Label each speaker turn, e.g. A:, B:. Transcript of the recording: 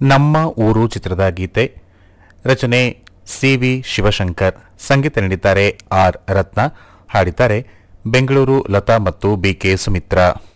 A: ನಮ್ಮ ಊರು ಚಿತ್ರದ ಗೀತೆ. ರಚನೆ ಸಿ.ವಿ. ಶಿವಶಂಕರ್. ಸಂಗೀತ ನೀಡಿದ್ದಾರೆ ಆರ್ ರತ್ನ. ಹಾಡಿದ್ದಾರೆ ಬೆಂಗಳೂರು ಲತಾ ಮತ್ತು ಬಿ.ಕೆ. ಸುಮಿತ್ರಾ.